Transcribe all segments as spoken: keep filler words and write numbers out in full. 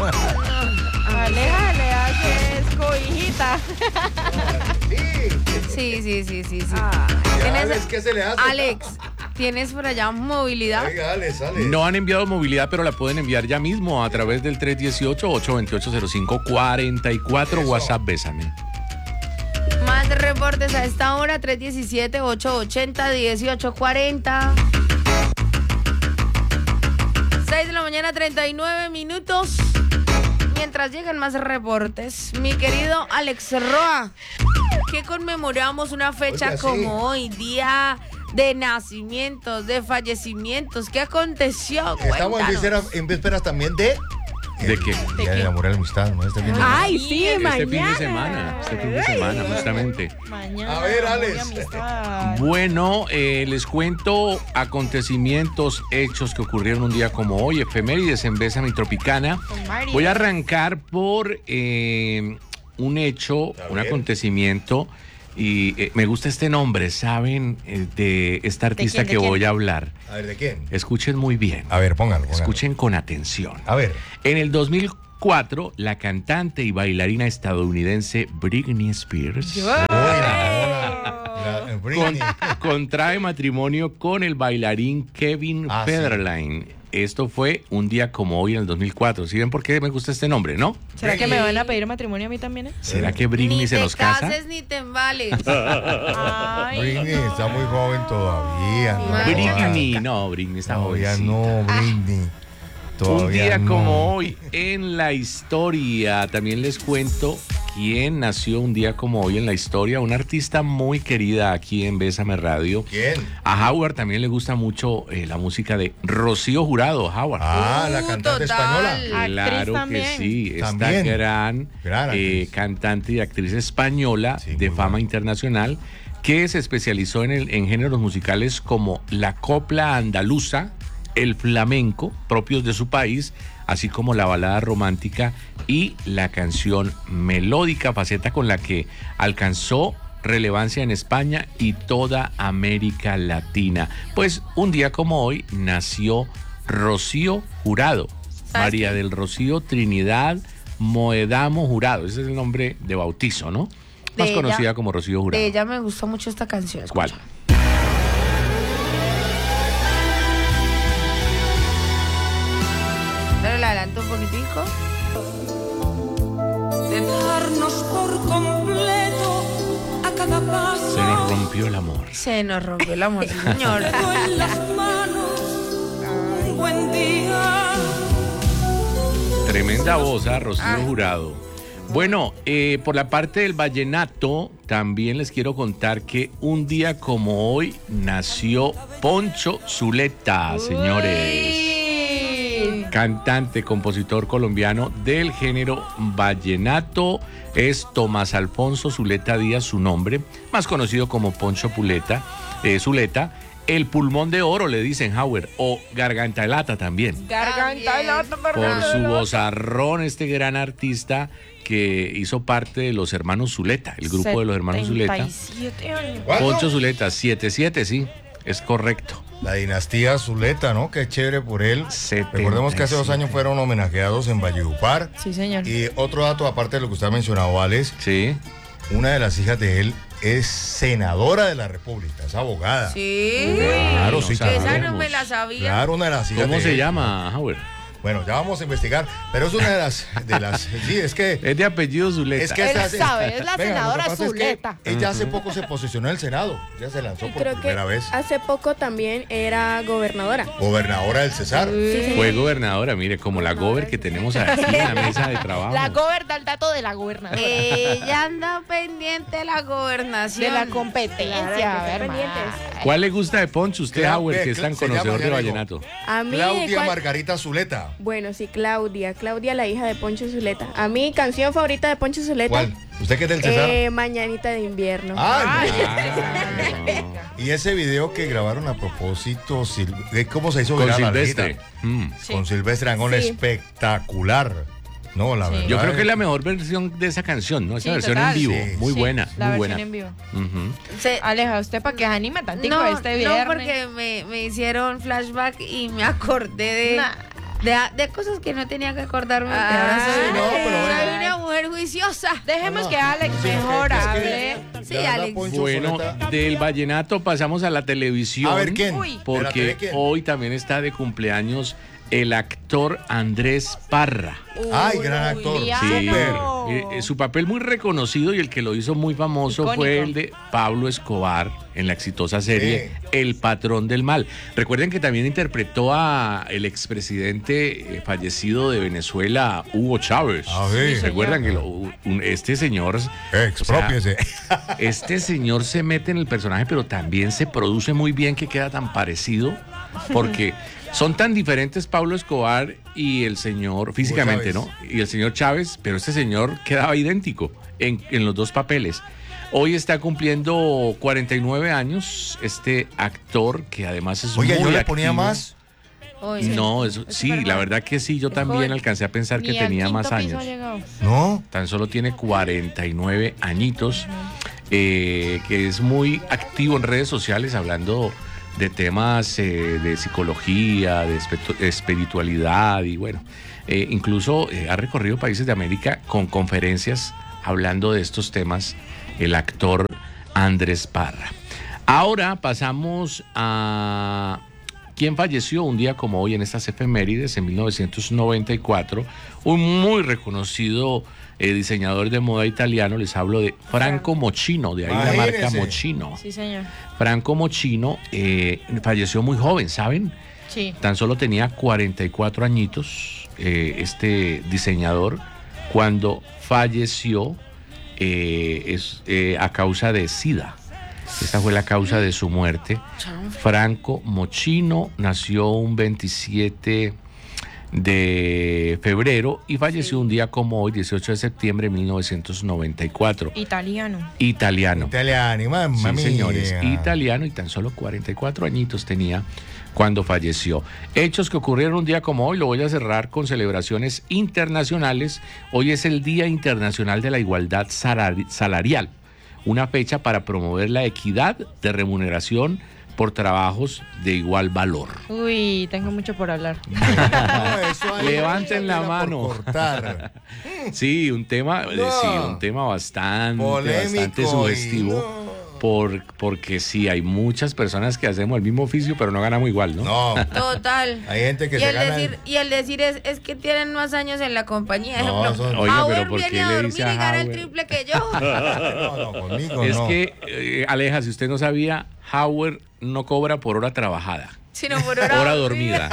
Aleja le haces cobijita. Sí, sí, sí, sí, sí. Ah, Alex, ¿qué se le hace? Alex, ¿tienes por allá movilidad? Oiga, Alex, Alex. No han enviado movilidad, pero la pueden enviar ya mismo a través del tres uno ocho, ocho dos ocho, cero cinco cuatro cuatro. Eso. WhatsApp, bésame. Más reportes a esta hora, tres uno siete, ocho ocho cero, uno ocho cuatro cero. seis de la mañana, treinta y nueve minutos. Mientras llegan más reportes, mi querido Alex Roa, que conmemoramos una fecha Oiga, sí. como hoy, día de nacimientos, de fallecimientos. ¿Qué aconteció? Estamos en Cuéntanos. vísperas, en vísperas también de... ¿De qué? Día del amor y la amistad, ¿no? Este fin de semana. Ay, sí, Este mañana. fin de semana, este fin de semana, justamente. Mañana. A ver, amor y Alex. amistad. Bueno, eh, les cuento acontecimientos, hechos que ocurrieron un día como hoy, efemérides en Bésame y Tropicana. Con Mari. Voy a arrancar por eh, un hecho, A un ver. acontecimiento, y eh, me gusta este nombre, ¿saben? Eh, de esta artista quién, de que quién? voy a hablar. A ver, ¿de quién? Escuchen muy bien, A ver, póngalo, póngalo. escuchen con atención. A ver. En el dos mil cuatro, la cantante y bailarina estadounidense Britney Spears Uy, la mona. La- Britney. con- contrae matrimonio con el bailarín Kevin Ah, sí. Federline. Esto fue un día como hoy en el dos mil cuatro. ¿Sí ven por qué me gusta este nombre, no? ¿Será que me van a pedir matrimonio a mí también? eh? ¿Será que Britney Ni se te nos casa? cases ni te embales. Ay, Britney no. está muy joven todavía. No, Britney, no, Britney está Todavía jovencita. no, Britney. Un Todavía día no. como hoy en la historia. También les cuento quién nació un día como hoy en la historia. Una artista muy querida aquí en Bésame Radio. ¿Quién? A Howard también le gusta mucho eh, la música de Rocío Jurado, Howard. Ah, la Uh, cantante total. española. Claro Actriz que también. sí, esta También. gran, Gran eh, actriz. cantante y actriz española Sí, de muy fama buena. internacional que se especializó en, el, en géneros musicales como la copla andaluza, el flamenco, propios de su país, así como la balada romántica y la canción melódica, faceta con la que alcanzó relevancia en España y toda América Latina. Pues un día como hoy nació Rocío Jurado, ¿Sabes María qué? del Rocío Trinidad Moedamo Jurado. Ese es el nombre de bautizo, ¿no? De Más ella- conocida como Rocío Jurado. De ella me gustó mucho esta canción. ¿Cuál? escucha. Pero la adelanto un poquitico. De darnos por completo a cada paso. Se nos rompió el amor. Se nos rompió el amor, señor. Tengo en las manos un buen día. Tremenda voz, ¿ah? Rocío Ah. Jurado. Bueno, eh, por la parte del vallenato, también les quiero contar que un día como hoy nació Poncho Zuleta, señores. Uy. Cantante, compositor colombiano del género vallenato. Es Tomás Alfonso Zuleta Díaz su nombre, más conocido como Poncho Puleta, eh, Zuleta. El pulmón de oro, le dicen Howard, o garganta de lata también. Garganta de lata, Por garganta de su lata. vozarrón, este gran artista que hizo parte de los hermanos Zuleta, el grupo de los hermanos Zuleta. setenta y siete años. ¿Cuánto? Poncho Zuleta, siete siete, sí, es correcto. La dinastía Zuleta, ¿no? Qué chévere por él. setenta y Recordemos que hace dos años siete. fueron homenajeados en Valledupar. Sí, señor. Y otro dato, aparte de lo que usted ha mencionado, Alex, Sí. una de las hijas de él es senadora de la República, es abogada. Sí. Claro, no sí, Esa no sabemos. me la sabía. Claro, una de las hijas ¿Cómo de se él. llama, Howard? Bueno, ya vamos a investigar, pero es una de las, de las, sí, es que, Es de apellido Zuleta. es que Él esa- sabe, es la Venga, lo que senadora pasa es que Zuleta. ella hace poco se posicionó en el Senado, ya se lanzó Y por creo que primera vez, hace poco también era gobernadora. gobernadora del Cesar. Fue gobernadora, mire, como la gober que tenemos aquí en la mesa de trabajo. La gober da el dato de la gobernadora. Ella anda pendiente de la gobernación. de la competencia. Claro, hay que a estar ver, pendientes. ma. ¿Cuál le gusta de Poncho usted, Clau- Howard, ve, que es tan se llama, conocedor ya de digo. vallenato? A mí, Claudia ¿cuál- Margarita Zuleta. Bueno, sí, Claudia. Claudia, la hija de Poncho Zuleta. A mi canción favorita de Poncho Zuleta. ¿Cuál? ¿Usted qué es del Cesar? Eh, Mañanita de invierno. Ah, Ah, y ese video que grabaron a propósito, Sil- de ¿cómo se hizo con viral la Silvestre. Alejita? Mm. Con Silvestre Angón, Sí. espectacular. No, la verdad. Yo creo que es la mejor versión de esa canción, ¿no? Esa Sí, versión total. en vivo, Sí, muy Sí, buena, la muy versión buena. en vivo. Ujú. Se- Aleja, usted para que se anime tantico no, este viernes. no, porque me, me hicieron flashback y me acordé de, Nah. De, de cosas que no tenía que acordarme. porque Ah, ahora soy, sí, no, pero soy bueno. una mujer juiciosa. Dejemos No, que Alex sí, mejor es que- hable. Sí, de verdad, Alex. Poncho Bueno, Zuleta- del vallenato pasamos a la televisión. A ver, ¿quién? Uy. Porque Espérate, ¿de quién? hoy también está de cumpleaños el actor Andrés Parra. Ay, gran actor. Juliano. Sí, Súper. eh, eh, su papel muy reconocido y el que lo hizo muy famoso Icónico. fue el de Pablo Escobar en la exitosa serie Sí. El Patrón del Mal. Recuerden que también interpretó a el expresidente eh, fallecido de Venezuela, Hugo Chávez. Ah, sí. ¿Se acuerdan que lo- un- este señor, Expropiese. este señor se mete en el personaje, pero también se produce muy bien que queda tan parecido, porque son tan diferentes Pablo Escobar y el señor, físicamente, Chávez. ¿no? Y el señor Chávez, pero este señor quedaba idéntico en, en los dos papeles. Hoy está cumpliendo cuarenta y nueve años este actor que además es Oye, muy yo le ponía activo. más. Hoy. No, eso, Es sí, súper la joven. verdad que sí, yo Es también joven. alcancé a pensar que Ni al tenía quinto más piso ha años. llegado. No. Tan solo tiene cuarenta y nueve añitos, eh, que es muy activo en redes sociales hablando de temas eh, de psicología, de espe- espiritualidad y bueno, eh, incluso eh, ha recorrido países de América con conferencias hablando de estos temas, el actor Andrés Parra. Ahora pasamos a quien falleció un día como hoy en estas efemérides, en mil novecientos noventa y cuatro, un muy reconocido eh, diseñador de moda italiano, les hablo de Franco Moschino, de ahí la marca Imagínese. Moschino. Sí, señor. Franco Moschino eh, falleció muy joven, ¿saben? Sí. Tan solo tenía cuarenta y cuatro añitos eh, este diseñador cuando falleció eh, es, eh, a causa de SIDA. Esa fue la causa de su muerte. Franco Moschino nació un veintisiete de febrero y falleció un día como hoy, dieciocho de septiembre de mil novecientos noventa y cuatro. Italiano. Italiano. Italiano, mamma Sí, mía. señores, italiano y tan solo cuarenta y cuatro añitos tenía cuando falleció. Hechos que ocurrieron un día como hoy, lo voy a cerrar con celebraciones internacionales. Hoy es el Día Internacional de la Igualdad Salari- Salarial, una fecha para promover la equidad de remuneración por trabajos de igual valor. Uy, tengo mucho por hablar. No, eso ahí Levanten la era por mano. cortar. Sí, un tema, eh, No. sí, un tema bastante, Polémico bastante y sugestivo. no. Por, porque sí, hay muchas personas que hacemos el mismo oficio, pero no ganamos igual, ¿no? No. Total. Hay gente que y, se el gana. decir, y el decir es, es que tienen más años en la compañía. No, Ejemplo, son- Oiga, Howard pero ¿por qué viene a le dormir dice y a gana el Howard? triple que yo. No, no, conmigo Es no. que, eh, Aleja, si usted no sabía, Howard no cobra por hora trabajada, Sino por hora, hora dormida.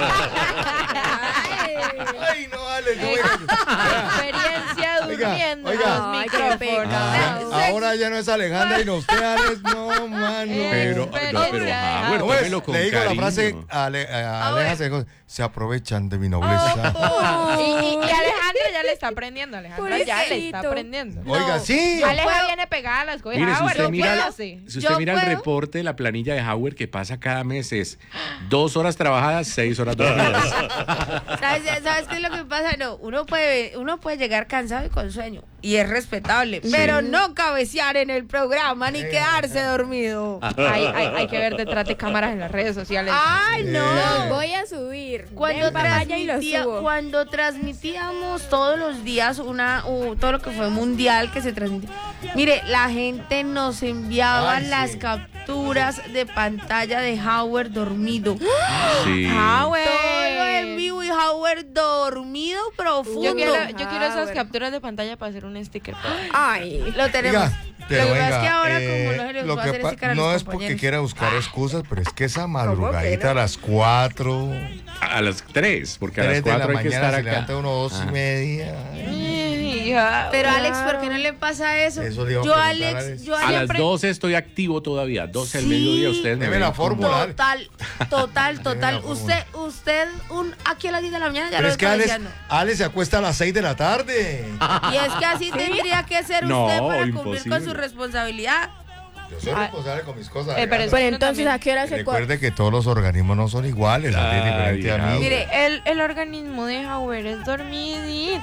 Ay, no, Ale, no venga. Experiencia Oiga, durmiendo oiga. en los Ay, qué micrófonos. pecado. Ah, ahora ya no es Alejandra y no usted, Alex. No, mano. Pero, no, pero Experiencia. Howard, ¿Cómo es? tómelo con Le digo cariño. la frase, Ale, a Aleja se dijo, se aprovechan de mi nobleza. Y, y- y Alejandra ya le está aprendiendo. Alejandra ya le está Pobrecito. aprendiendo. Oiga, sí. Yo Aleja puedo- viene pegada a las cosas. Mire, si Howard, usted ¿lo mira, puede hacer? si usted Yo mira el puedo. reporte de la planilla de Howard que pasa cada mes es dos horas trabajadas, seis horas dormidas. ¿Sabes, ¿Sabes qué es lo que pasa? No, uno puede, uno puede llegar cansado y con sueño. Y es respetable. Pero no cabecear en el programa ni quedarse dormido. Hay, hay, hay que ver detrás de cámaras en las redes sociales. Ay, no. Los voy a subir. Cuando, Den papaya y los transmitía- subo. cuando transmitíamos todos los días una uh, todo lo que fue mundial que se transmitía. Mire, la gente nos enviaba Ay, sí. las capturas de pantalla de Howard dormido. Sí. Howard. Todo en vivo y Howard dormido profundo. Yo quiero, yo quiero esas Howard. capturas de pantalla para hacer un sticker. Ay. Lo tenemos. Oiga, pero lo que pasa venga, es que ahora eh, como no se les lo va a que hacer pa- sticker a no los es porque compañeros. quiera buscar excusas, pero es que esa madrugadita no? a las cuatro, A las tres, porque a las tres de la cuatro hay que mañana estar se acá. levanta uno dos Ajá. y media. Hija, Pero Alex, claro. ¿por qué no le pasa eso? Eso le iba a yo preguntar a Alex, Alex. yo A Alex las doce estoy activo todavía, doce al Sí. mediodía ustedes me Deme ven la como- fórmula. Total, total, total. la fórmula. Usted, usted, un aquí a las diez de la mañana ya Pero lo es que Alex, Alex, Alex se acuesta a las seis de la tarde. Y es que así tendría que ser No, usted para cumplir imposible. con su responsabilidad. Yo soy Ah. responsable con mis cosas. Eh, pero Alejandra. es- Pero Uno entonces, también. ¿a qué hora se puede? Recuerde que todos los organismos no son iguales, la Ay, es diferente a mí. diablo. Mire, el, el organismo de Hauer es dormidito,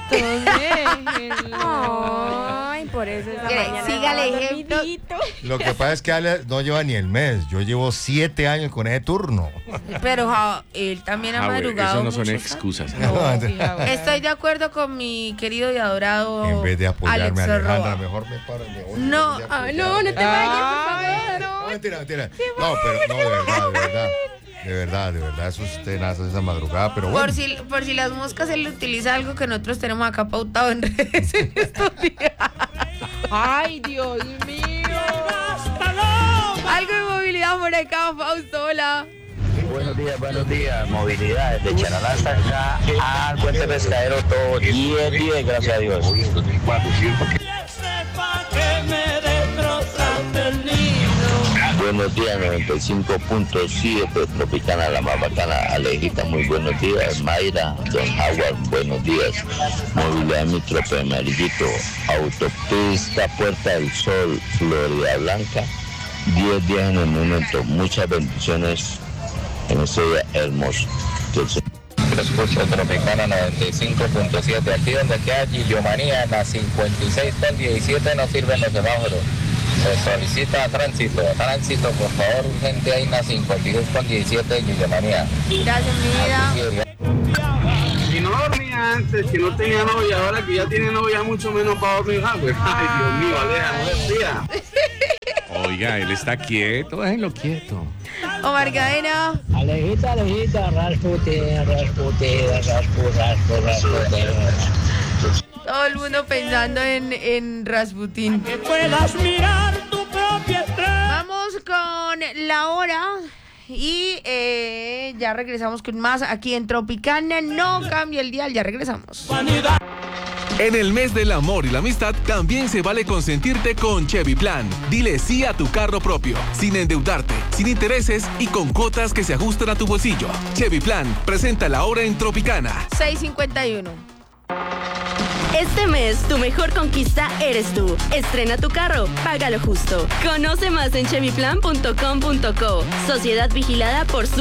déjenlo. Ay, por eso esa Mire, mañana sígale estaba ejemplo. dormidito. Lo que pasa es que Ale no lleva ni el mes. Yo llevo siete años con ese turno. Pero ja, él también ha Ah, güey, madrugado. eso no son mucho, excusas. No, sí, Hauer. Estoy de acuerdo con mi querido y adorado En vez de apoyarme, Alex Alejandra, Roa. mejor me paro y me voy. No, En vez de Ah, no, apoyarme. no te vayas, por Ay, favor. No, mentira, mentira. No, pero no, de verdad, de verdad. De verdad, de verdad, eso es tenaz esa madrugada, pero bueno. Por si, por si las moscas él utiliza algo que nosotros tenemos acá pautado en redes en estos días. Ay, Dios mío. Algo de movilidad por acá, Fausto, hola. Buenos días, buenos días. Movilidad desde Charalá hasta acá al Puente Pescadero, todo diez, diez, gracias a Dios. Buenos días, noventa y cinco punto siete, Tropicana, la más bacana. Alejita, muy buenos días. Mayra, Don Howard, buenos días. Movilidad Mitrope, Amarillito, Autopista Puerta del Sol, Florida Blanca. diez días en el momento. Muchas bendiciones en este día hermoso. Escucho Tropicana noventa y cinco punto siete. Aquí donde queda Gillomanía, en la cincuenta y seis con diecisiete no sirven los semáforos. Se solicita tránsito. Tránsito, por favor, urgente ahí en la cincuenta y seis con diecisiete de Gillomanía. Gracias, mi vida. Si no dormía antes, que no tenía novia, ahora que ya tiene novia, mucho menos para dormir. Ah, pues, ay, Dios mío, Aleja, no decía. Oiga, él está quieto, déjenlo quieto. Omar Cadena. Alejita, Alejita, Rasputin, Rasputin, Rasputin, Rasputin. Todo el mundo pensando en, en Rasputin. Puedas mirar tu propia estrella. Vamos con la hora y eh, ya regresamos con más aquí en Tropicana. No cambia el dial, ya regresamos. En el mes del amor y la amistad también se vale consentirte con Chevy Plan. Dile sí a tu carro propio, sin endeudarte, sin intereses y con cuotas que se ajustan a tu bolsillo. Chevy Plan presenta la hora en Tropicana. seis cincuenta y uno. Este mes, tu mejor conquista eres tú. Estrena tu carro, págalo justo. Conoce más en chevy plan punto com punto co. Sociedad vigilada por su